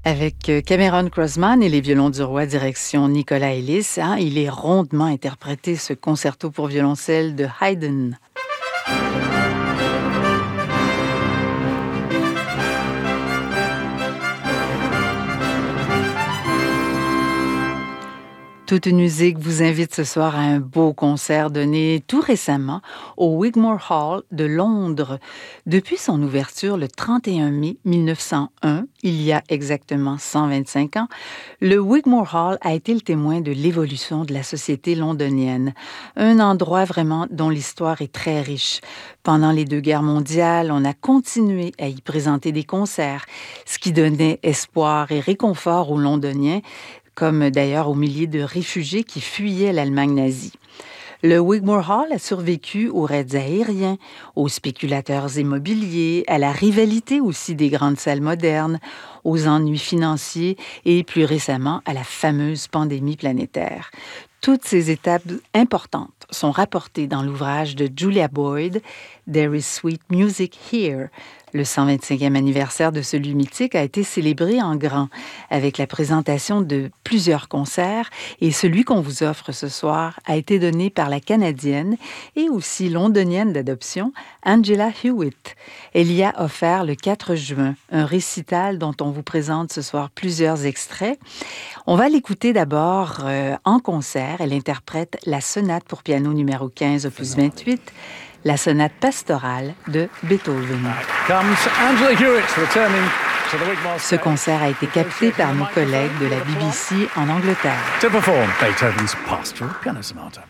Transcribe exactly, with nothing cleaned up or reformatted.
Avec euh, Cameron Crossman et les violons du roi, direction Nicolas Ellis, hein, il est rondement interprété ce concerto pour violoncelle de Haydn. Toute une musique vous invite ce soir à un beau concert donné tout récemment au Wigmore Hall de Londres. Depuis son ouverture le trente et un mai mille neuf cent un, il y a exactement cent vingt-cinq ans, le Wigmore Hall a été le témoin de l'évolution de la société londonienne. Un endroit vraiment dont l'histoire est très riche. Pendant les deux guerres mondiales, on a continué à y présenter des concerts, ce qui donnait espoir et réconfort aux Londoniens, comme d'ailleurs aux milliers de réfugiés qui fuyaient l'Allemagne nazie. Le Wigmore Hall a survécu aux raids aériens, aux spéculateurs immobiliers, à la rivalité aussi des grandes salles modernes, aux ennuis financiers et plus récemment à la fameuse pandémie planétaire. Toutes ces étapes importantes sont rapportées dans l'ouvrage de Julia Boyd, There is Sweet Music Here. Le cent vingt-cinquième anniversaire de ce lieu mythique a été célébré en grand, avec la présentation de plusieurs concerts, et celui qu'on vous offre ce soir a été donné par la Canadienne et aussi londonienne d'adoption, Angela Hewitt. Elle y a offert le quatre juin un récital dont on vous présente ce soir plusieurs extraits. On va l'écouter d'abord euh, en concert. Elle interprète la sonate pour piano numéro quinze, opus vingt-huit, la sonate pastorale de Beethoven. Ce concert a été capté par nos collègues de la B B C en Angleterre. To perform Beethoven's Pastoral Piano Sonata.